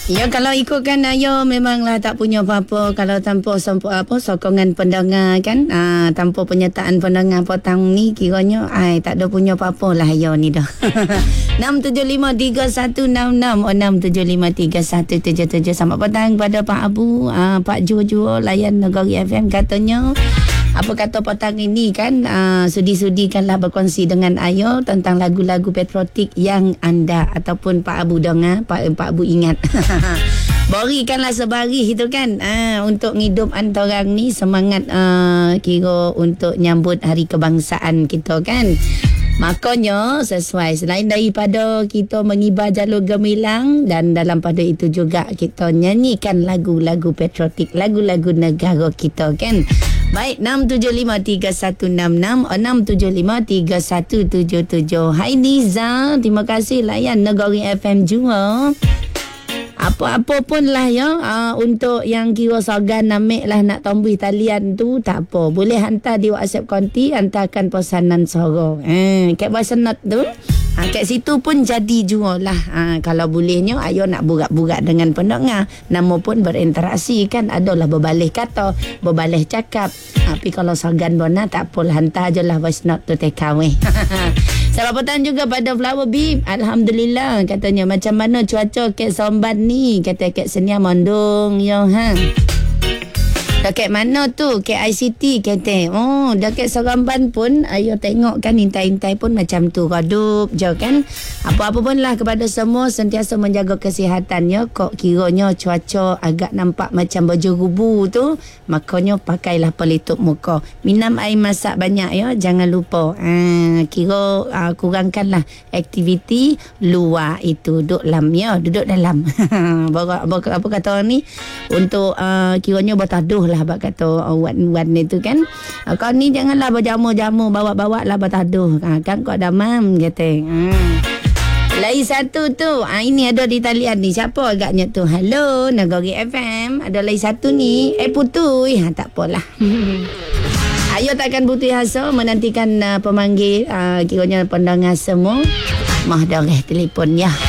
Ya, kalau ikutkan Ayo memanglah tak punya apa-apa kalau tanpa sokongan pendengar kan. Tanpa penyertaan pendengar petang ni kiranya tak ada punya apa-apa lah Ayo ni dah. 6753166 6753177. Selamat petang pada Pak Abu, Pak Jojo layan Negeri FM katanya. Apa kata petang ini kan, sudi-sudikanlah berkongsi dengan Ayo tentang lagu-lagu patriotik yang anda ataupun Pak Abu dengar, Pak Abu ingat. Berikanlah sebaris itu kan, untuk ngidup antarang ni semangat kira untuk nyambut hari kebangsaan kita kan. Makanya sesuai selain daripada kita mengibar jalur gemilang dan dalam pada itu juga kita nyanyikan lagu-lagu patriotik, lagu-lagu negara kita kan. Baik, 6753166 6753177. Hai Niza, terima kasih layan Negeri FM juga. Apa-apa pun lah ya, untuk yang kira sogan namik lah nak tombuh talian tu tak apa. Boleh hantar di WhatsApp konti, hantarkan pesanan suara. Kat voice note tu. Kat situ pun jadi jugalah. Kalau bolehnya Ayo nak burak-burak dengan pendengar. Nama pun berinteraksi kan. Adalah berbalih kata, berbalih cakap. Tapi kalau sogan bona tak apalah, hantar je lah voice note tu tekawih. Selamat petang juga pada Flower Bee. Alhamdulillah katanya. Macam mana cuaca kat Somban ni? Kata kat Senia Mondong. Yo dekat mana tu? Kat ICT kata. Oh, dekat Seramban pun Ayo tengok kan, intai-intai pun macam tu. Redup je kan. Apa-apa pun lah kepada semua sentiasa menjaga kesihatannya. Kok kiranya cuaca agak nampak macam berjerubu tu, makanya pakailah pelitup muka. Minum air masak banyak ya. Jangan lupa. Kira kurangkanlah aktiviti luar itu. Duduk dalam ya. Duduk dalam. Apa kata orang ni? Untuk kiranya bertaduh lah abang kata wan itu kan. Kau ni janganlah berjamu-jamu, bawa-bawa lah bertaduh. Kan kau damam kata. Lain satu tu, ini ada di talian ni. Siapa agaknya tu? Hello Negeri FM. Ada lain satu ni. Putui. Tak apalah. Ayo takkan putih asa menantikan pemanggil kiranya pendengar semua. Mah darah telefon ya.